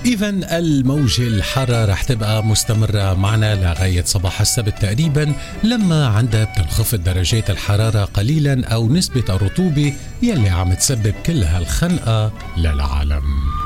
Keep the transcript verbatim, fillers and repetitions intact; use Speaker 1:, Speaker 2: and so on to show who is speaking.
Speaker 1: إذا الموجة الحارة رح تبقى مستمرة معنا لغاية صباح السبت تقريبا، لما عندها بتنخفض درجات الحرارة قليلا أو نسبة الرطوبة يلي عم تسبب كل هالخنقة للعالم.